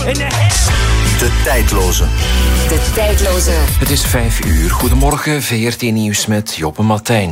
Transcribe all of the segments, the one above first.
De tijdloze. De tijdloze. Het is 5:00. Goedemorgen, VRT Nieuws met Joppe Martijn.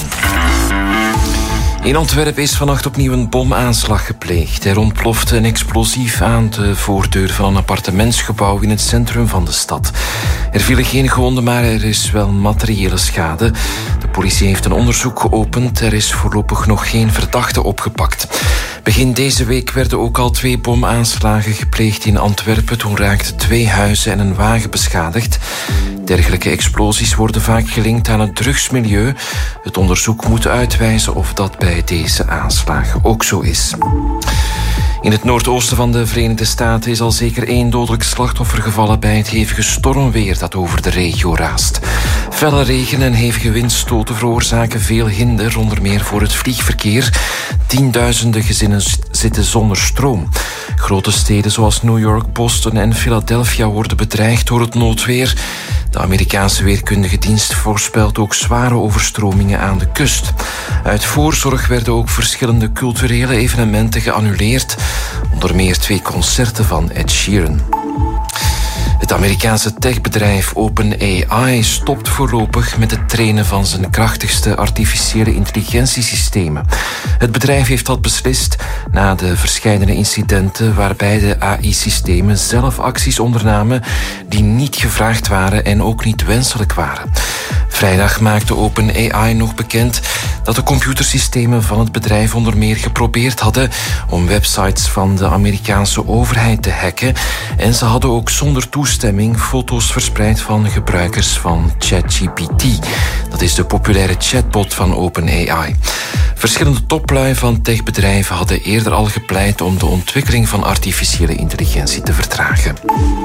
In Antwerpen is vannacht opnieuw een bomaanslag gepleegd. Er ontplofte een explosief aan de voordeur van een appartementsgebouw in het centrum van de stad. Er vielen geen gewonden, maar er is wel materiële schade. De politie heeft een onderzoek geopend. Er is voorlopig nog geen verdachte opgepakt. Begin deze week werden ook al 2 bomaanslagen gepleegd in Antwerpen. Toen raakten 2 huizen en een wagen beschadigd. Dergelijke explosies worden vaak gelinkt aan het drugsmilieu. Het onderzoek moet uitwijzen of dat bij deze aanslagen ook zo is. In het noordoosten van de Verenigde Staten is al zeker 1 dodelijk slachtoffer gevallen bij het hevige stormweer dat over de regio raast. Felle regen en hevige windstoten veroorzaken veel hinder, onder meer voor het vliegverkeer. Tienduizenden gezinnen zitten zonder stroom. Grote steden zoals New York, Boston en Philadelphia worden bedreigd door het noodweer. De Amerikaanse weerkundige dienst voorspelt ook zware overstromingen aan de kust. Uit voorzorg werden ook verschillende culturele evenementen geannuleerd. Onder meer 2 concerten van Ed Sheeran. Het Amerikaanse techbedrijf OpenAI stopt voorlopig met het trainen van zijn krachtigste artificiële intelligentiesystemen. Het bedrijf heeft dat beslist na de verscheidene incidenten waarbij de AI-systemen zelf acties ondernamen die niet gevraagd waren en ook niet wenselijk waren. Vrijdag maakte OpenAI nog bekend dat de computersystemen van het bedrijf onder meer geprobeerd hadden om websites van de Amerikaanse overheid te hacken. En ze hadden ook zonder toestemming foto's verspreid van gebruikers van ChatGPT. Dat is de populaire chatbot van OpenAI. Verschillende toplui van techbedrijven hadden eerder al gepleit om de ontwikkeling van artificiële intelligentie te vertragen.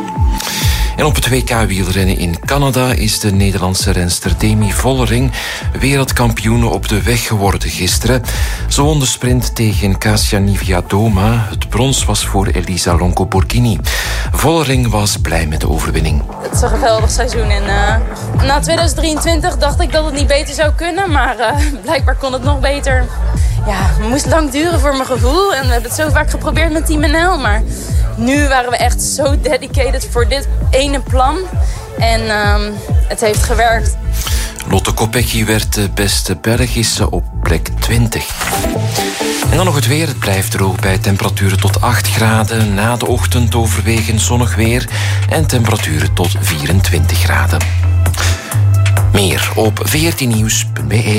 En op het WK wielrennen in Canada is de Nederlandse renster Demi Vollering wereldkampioene op de weg geworden gisteren. Ze won de sprint tegen Kasia Niewiadoma. Het brons was voor Elisa Longo-Borghini. Vollering was blij met de overwinning. Het is een geweldig seizoen en na 2023 dacht ik dat het niet beter zou kunnen, maar blijkbaar kon het nog beter. Ja, het moest lang duren voor mijn gevoel en we hebben het zo vaak geprobeerd met Team NL, maar nu waren we echt zo dedicated voor dit ene plan en het heeft gewerkt. Lotte Kopecky werd de beste Belgische op plek 20. En dan nog het weer. Het blijft droog bij temperaturen tot 8 graden. Na de ochtend overwegend zonnig weer en temperaturen tot 24 graden. Meer op vrtnieuws.be.